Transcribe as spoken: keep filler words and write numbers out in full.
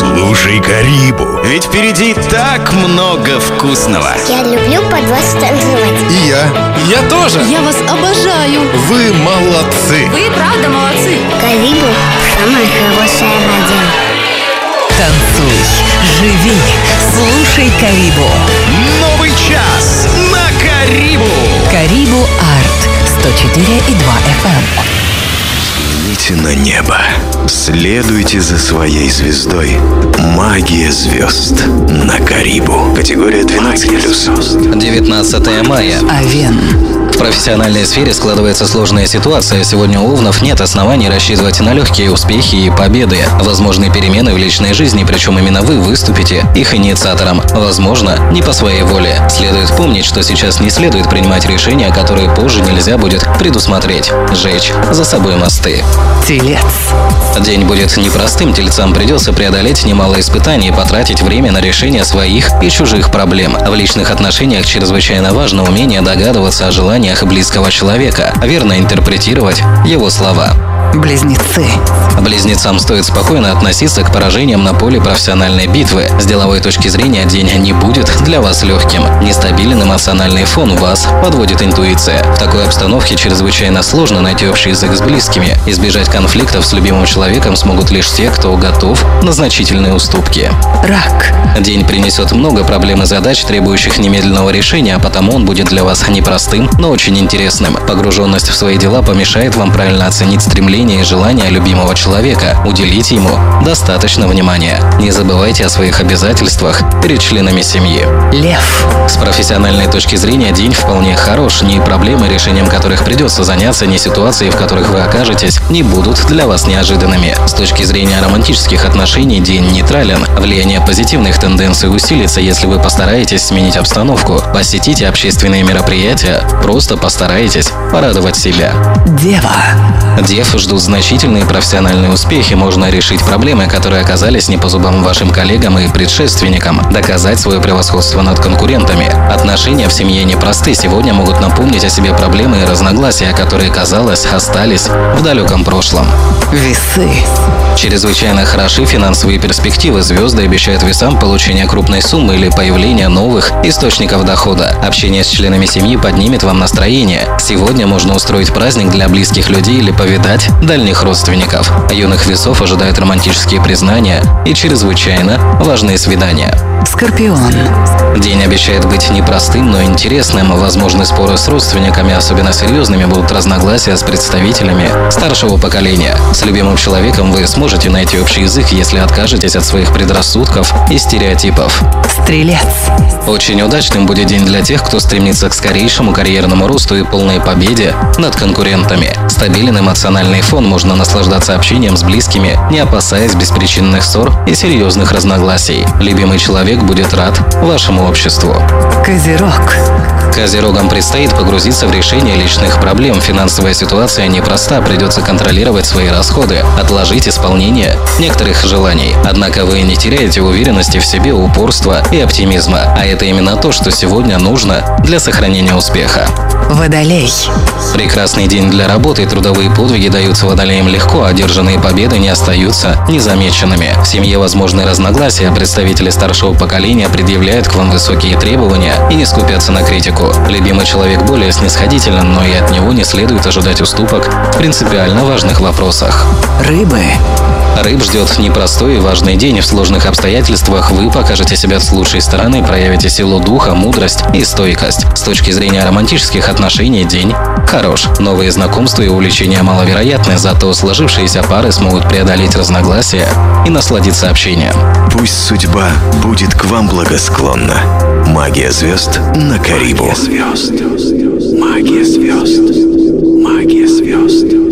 Слушай Карибу, ведь впереди так много вкусного. Я люблю под вас танцевать. И я. Я тоже. Я вас обожаю. Вы молодцы. Вы правда молодцы. Карибу – самая хорошая радио. Танцуй, живи, слушай Карибу. Новый час на Карибу. Карибу Арт сто четыре и два эф эм. Взгляните на небо. Следуйте за своей звездой. Магия звезд на Карибу. Категория двенадцать плюс. девятнадцатое мая. Овен. В профессиональной сфере складывается сложная ситуация. Сегодня у овнов нет оснований рассчитывать на легкие успехи и победы. Возможны перемены в личной жизни, причем именно вы выступите их инициатором. Возможно, не по своей воле. Следует помнить, что сейчас не следует принимать решения, которые позже нельзя будет предусмотреть. Жечь за собой мосты. Телец. День будет непростым, тельцам придется преодолеть немало испытаний и потратить время на решение своих и чужих проблем. В личных отношениях чрезвычайно важно умение догадываться о желаниях близкого человека, верно интерпретировать его слова. Близнецы. Близнецам стоит спокойно относиться к поражениям на поле профессиональной битвы. С деловой точки зрения день не будет для вас легким. Нестабилен эмоциональный фон, вас подводит интуиция. В такой обстановке чрезвычайно сложно найти общий язык с близкими. Избежать конфликтов с любимым человеком смогут лишь те, кто готов на значительные уступки. Рак. День принесет много проблем и задач, требующих немедленного решения, а потому он будет для вас непростым, но очень интересным. Погруженность в свои дела помешает вам правильно оценить стремления и желания любимого человека. Уделите ему достаточно внимания. Не забывайте о своих обязательствах перед членами семьи. Лев. С профессиональной точки зрения день вполне хорош. Ни проблемы, решением которых придется заняться, ни ситуации, в которых вы окажетесь, не будут для вас неожиданными. С точки зрения романтических отношений день нейтрален. Влияние позитивных тенденций усилится, если вы постараетесь сменить обстановку, посетите общественные мероприятия, просто постарайтесь порадовать себя. Дева. Дев ждут значительные профессиональные успехи. Можно решить проблемы, которые оказались не по зубам вашим коллегам и предшественникам, доказать свое превосходство над конкурентами. Отношения в семье непросты. Сегодня могут напомнить о себе проблемы и разногласия, которые, казалось, остались в далеком прошлом. Весы. Чрезвычайно хороши финансовые перспективы. Звезды обещают весам получение крупной суммы или появление новых источников дохода. Общение с членами семьи поднимет вам настроение. Сегодня можно устроить праздник для близких людей или повидать дальних родственников. Юных весов ожидают романтические признания и чрезвычайно важные свидания. Скорпион. День обещает быть непростым, но интересным. Возможны споры с родственниками, особенно серьезными будут разногласия с представителями старшего поколения. С любимым человеком вы сможете найти общий язык, если откажетесь от своих предрассудков и стереотипов. Стрелец. Очень удачным будет день для тех, кто стремится к скорейшему карьерному росту и полной победе над конкурентами. Стабилен эмоциональный фон, можно наслаждаться общением с близкими, не опасаясь беспричинных ссор и серьезных разногласий. Любимый человек будет рад вашему обществу. Козерог. Козерогам предстоит погрузиться в решение личных проблем. Финансовая ситуация непроста, придется контролировать свои расходы, отложить исполнение некоторых желаний. Однако вы не теряете уверенности в себе, упорства и оптимизма. А это именно то, что сегодня нужно для сохранения успеха. Водолей. Прекрасный день для работы. Трудовые подвиги даются водолеям легко, а одержанные победы не остаются незамеченными. В семье возможны разногласия. Представители старшего поколения предъявляют к вам высокие требования и не скупятся на критику. Любимый человек более снисходителен, но и от него не следует ожидать уступок в принципиально важных вопросах. Рыбы. Рыб ждет непростой и важный день. В сложных обстоятельствах вы покажете себя с лучшей стороны, проявите силу духа, мудрость и стойкость. С точки зрения романтических отношений день хорош. Новые знакомства и увлечения маловероятны, зато сложившиеся пары смогут преодолеть разногласия и насладиться общением. Пусть судьба будет к вам благосклонна. Магия звезд на Карибу. Магия звезд. Магия звезд. Магия звезд.